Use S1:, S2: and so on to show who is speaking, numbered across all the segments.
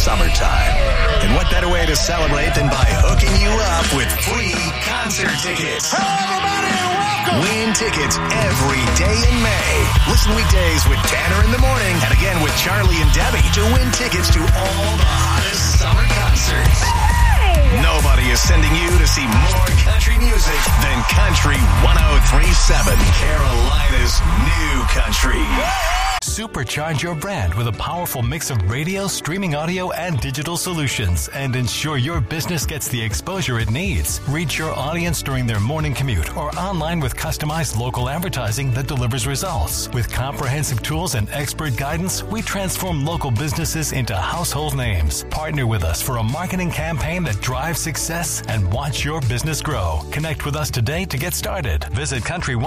S1: summertime. And what better way to celebrate than by hooking you up with free concert tickets?
S2: Hello, everybody, and welcome!
S1: Win tickets every day in May. Listen weekdays with Tanner in the morning and again with Charlie and Debbie to win tickets to all the hottest summer concerts. Hey! Nobody is sending you to see more country music than Country 103.7, Carolina's new country.
S3: Supercharge your brand with a powerful mix of radio, streaming audio, and digital solutions and ensure your business gets the exposure it needs. Reach your audience during their morning commute or online with customized local advertising that delivers results. With comprehensive tools and expert guidance, we transform local businesses into household names. Partner with us for a marketing campaign that drives success and watch your business grow. Connect with us today to get started. Visit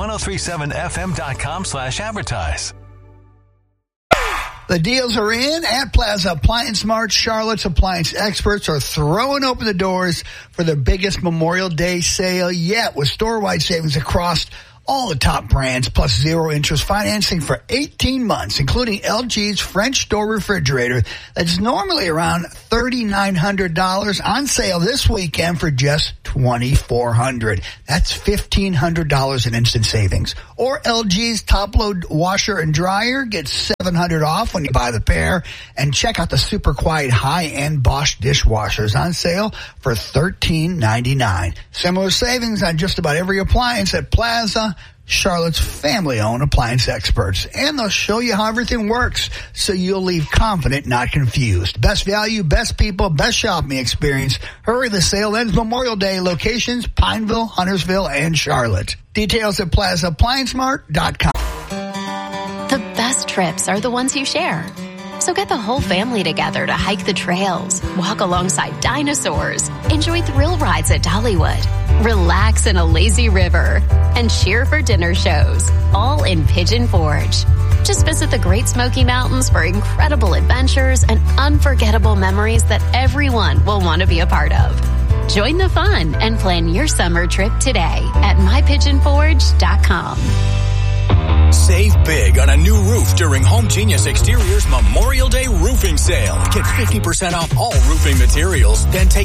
S3: country1037fm.com/advertise.
S2: The deals are in at Plaza Appliance Mart. Charlotte's appliance experts are throwing open the doors for their biggest Memorial Day sale yet, with store-wide savings across all the top brands, plus zero-interest financing for 18 months, including LG's French door refrigerator that's normally around $3,900, on sale this weekend for just $2,400. That's $1,500 in instant savings. Or LG's top-load washer and dryer gets $700 off when you buy the pair. And check out the super quiet high-end Bosch dishwashers, on sale for $13.99. Similar savings on just about every appliance at Plaza, Charlotte's family-owned appliance experts. And they'll show you how everything works so you'll leave confident, not confused. Best value, best people, best shopping experience. Hurry, the sale ends Memorial Day. Locations, Pineville, Huntersville, and Charlotte. Details at PlazaApplianceMart.com.
S4: The best trips are the ones you share. So get the whole family together to hike the trails, walk alongside dinosaurs, enjoy thrill rides at Dollywood, relax in a lazy river, and cheer for dinner shows, all in Pigeon Forge. Just visit the Great Smoky Mountains for incredible adventures and unforgettable memories that everyone will want to be a part of. Join the fun and plan your summer trip today at mypigeonforge.com.
S5: Save big on a new roof during Home Genius Exteriors Memorial Day roofing sale. Get 50% off all roofing materials, then take